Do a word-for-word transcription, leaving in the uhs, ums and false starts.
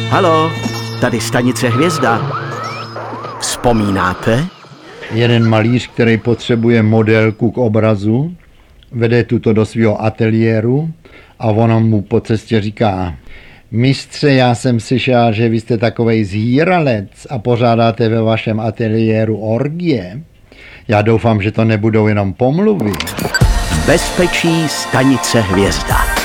Halo, tady stanice Hvězda. Vzpomínáte? Jeden malíř, který potřebuje modelku k obrazu, vede tuto do svého ateliéru a ona mu po cestě říká: mistře, já jsem slyšel, že vy jste takovej zhýralec a pořádáte ve vašem ateliéru orgie. Já doufám, že to nebudou jenom pomluvy. Bezpečí stanice Hvězda.